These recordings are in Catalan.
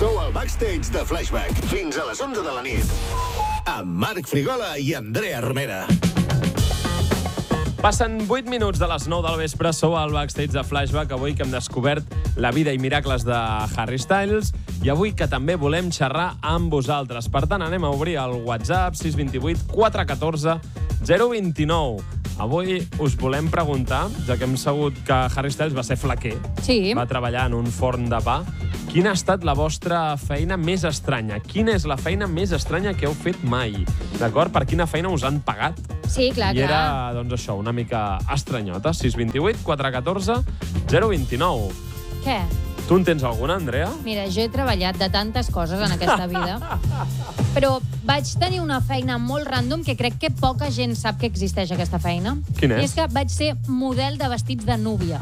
Sou al backstage de Flashback. Fins a les 11 de la nit. Amb Marc Frigola i Andrea Romera. Passen 8 minuts de les 9 del vespre, sou al backstage de Flashback, avui que hem descobert la vida i miracles de Harry Styles i avui que també volem xerrar amb vosaltres. Per tant, anem a obrir el WhatsApp 628 414 029. Avui us volem preguntar, ja que hem sabut que Harry Styles va ser flaquer, va treballar en un forn de pa, quina ha estat la vostra feina més estranya? Quina és la feina més estranya que heu fet mai? D'acord? Per quina feina us han pagat? Sí, clar, I era, doncs això, una mica estranyota. 628 414 029. Què? Tu en tens alguna, Andrea? Mira, jo he treballat de tantes coses en aquesta vida, però vaig tenir una feina molt random que crec que poca gent sap que existeix aquesta feina. Quina és? I és que vaig ser model de vestits de núvia.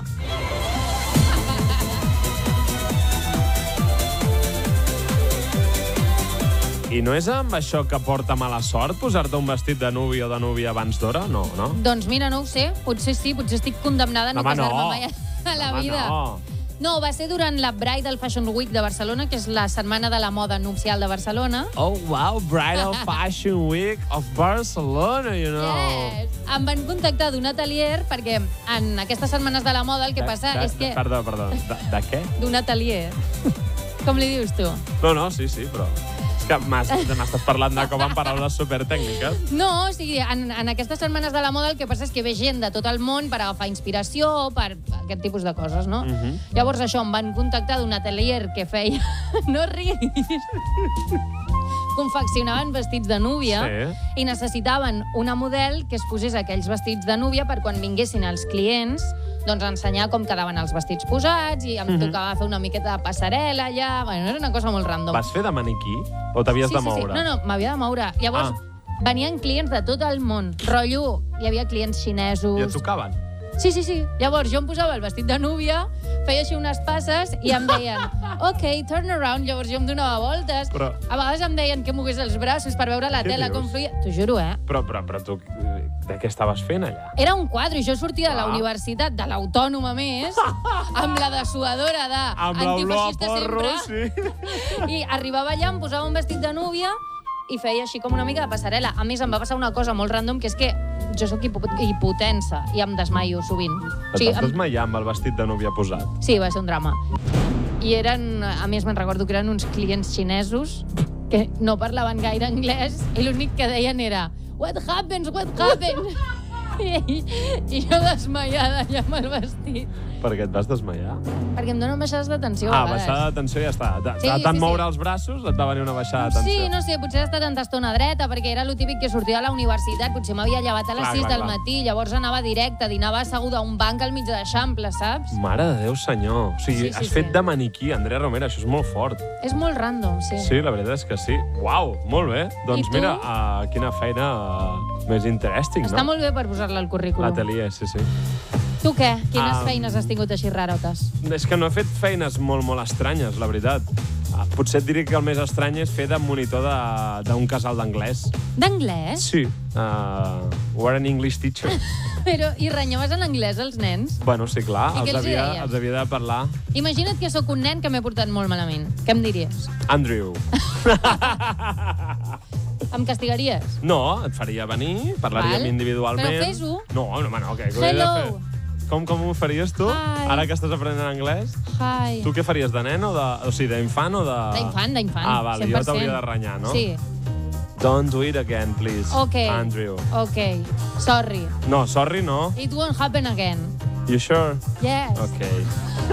I no és amb això que porta mala sort, posar-te un vestit de núvia o de núvia abans d'hora? No, no? Doncs mira, no ho sé. Potser sí, potser estic condemnada a no casar-me mai a la vida. No, va ser durant la Bridal Fashion Week de Barcelona, que és la setmana de la moda nupcial de Barcelona. Oh, wow, Bridal Fashion Week of Barcelona, you know. Yes. Em van contactar d'un atelier perquè en aquestes setmanes de la moda el que passa és que... Perdó. De què? D'un atelier. Com li dius tu? No, sí, però... És que m'estàs parlant de com en paraules supertècniques. No, o sigui, en aquestes setmanes de la moda el que passa és que ve gent de tot el món per agafar inspiració, per aquest tipus de coses, no? Llavors això, em van contactar d'un atelier que feia... No riguis. Confeccionaven vestits de núvia i necessitaven una model que es posés aquells vestits de núvia per quan vinguessin els clients doncs ensenyar com quedaven els vestits posats i em tocava fer una miqueta de passarel·la allà. Bueno, era una cosa molt random. Vas fer de maniquí o t'havies de moure? Sí. No, m'havia de moure. Llavors, venien clients de tot el món. Rotllo, hi havia clients xinesos... I et tocaven? Sí. Llavors jo em posava el vestit de núvia, feia així unes passes i em deien OK, turn around. Llavors jo em donava voltes. Però... A vegades em deien que mogués els braços per veure la tela com fluïa. T'ho juro, Però tu, de què estaves fent allà? Era un quadre i jo sortia de la universitat, de l'Autònoma més, amb la dessuadora d'antifeixista sempre. Sí. I arribava allà, em posava un vestit de núvia i feia així com una mica de passarel·la. A més, em va passar una cosa molt random, que és que jo sóc hipotensa i em desmaio sovint. Et vas desmaiar amb el vestit de núvia posat? Sí, va ser un drama. I eren, a més, me'n recordo que eren uns clients xinesos que no parlaven gaire anglès i l'únic que deien era What happens? I jo desmaiada allà amb el vestit. Per què et vas desmaiar? Perquè em donen baixades de tensió a vegades. Baixada de tensió i ja està. De tant moure els braços et va venir una baixada de tensió. Sí, no sé, potser he estat tanta estona dreta, perquè era lo típic que sortia de la universitat, potser m'havia llevat a les 6 del matí, llavors anava directe, dinava asseguda a un banc al mig de l'Eixample, saps? Mare de Déu, senyor. O sigui, has fet de maniquí, Andrea Romera, això és molt fort. És molt random, sí. Sí, la veritat és que sí. Uau, molt bé. Doncs mira, quina feina més interesting, no? Està molt bé per posar-la al currículum. L'atelier, sí. Tu què? Quines feines has tingut així rarotes? És que no he fet feines molt estranyes, la veritat. Potser et diré que el més estrany és fer de monitor d'un casal d'anglès. D'anglès? Sí. We're an English teacher. Però, i renyaves en anglès els nens? Bueno, sí, clar. I què els deies? Els havia de parlar. Imagina't que sóc un nen que m'he portat molt malament. Què em diries? Andrew. Em castigaries? No, et faria venir, parlaríem individualment. Però fes-ho. No, què? Hello. Com ho faries tu? Hi. Ara que estàs aprenent anglès? Hi. Tu què faries, de nen o de... O sigui, d'infant o de... D'infant. Vale, 100%. Jo t'hauria de renyar, no? Sí. Don't do it again, please, Andrew. Okay. Sorry. No, sorry no. It won't happen again. You sure? Yes. Okay.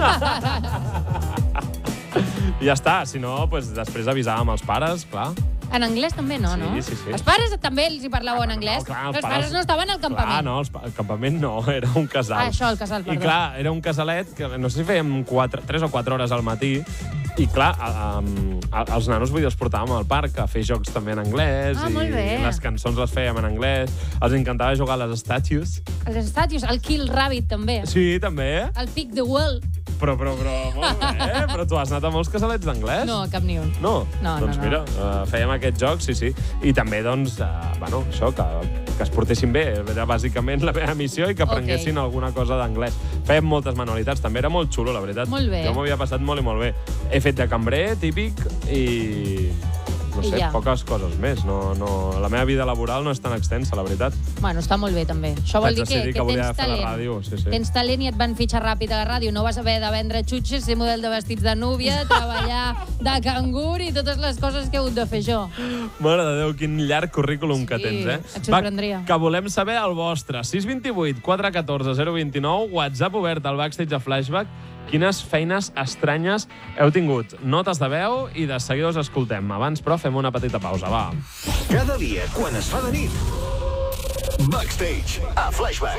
Ja està, si no, doncs després avisàvem els pares, clar. En anglès també no, no? Sí. Els pares també els hi parlàveu en anglès? No, clar, els pares no estaven al campament. Clar, no, el campament no, era un casal. Això, el casal, perdó. I clar, era un casalet que no sé si fèiem 3 o 4 hores al matí i clar, els nanos vull dir, els portàvem al parc a fer jocs també en anglès molt bé. I les cançons les fèiem en anglès. Els encantava jugar a les statues. Les statues, el Kill Rabbit també. Sí, també. El Pick the Wall. Però molt bé. Però tu has anat a molts casalets d'anglès? No, cap ni un. No? Doncs no. mira, fèiem aquest joc, sí. I també, doncs, això, que es portessin bé. Era bàsicament la meva missió i que aprenguessin alguna cosa d'anglès. Fèiem moltes manualitats, també era molt xulo, la veritat. Molt bé. Jo m'ho havia passat molt i molt bé. He fet de cambrer, típic, i... No sé, poques coses més. La meva vida laboral no és tan extensa, la veritat. Bueno, està molt bé, també. Això vol dir que tens talent. Ràdio, sí. Tens talent i et van fitxar ràpid a la ràdio. No vas haver de vendre xutxes, ser model de vestits de núvia, treballar de cangur i totes les coses que he hagut de fer jo. Mare de Déu, quin llarg currículum que tens, eh? Et sorprendria. Que volem saber el vostre. 628 414 029, WhatsApp obert al Backstage a Flashback. Quines feines estranyes heu tingut? Notes de veu i de seguida us escoltem. Abans, però, fem una petita pausa, va. Cada dia, quan es fa de nit, Backstage a Flashback.